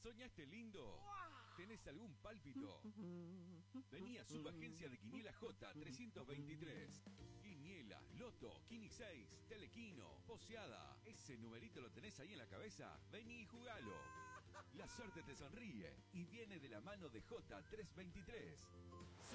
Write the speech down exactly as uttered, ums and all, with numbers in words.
¿Soñaste lindo? ¿Tenés algún pálpito? Vení a Subagencia de Quiniela J trescientos veintitrés. Quiniela, Loto, Quini seis, Telequino, Poseada. ¿Ese numerito lo tenés ahí en la cabeza? Vení y jugalo. La suerte te sonríe y viene de la mano de J trescientos veintitrés.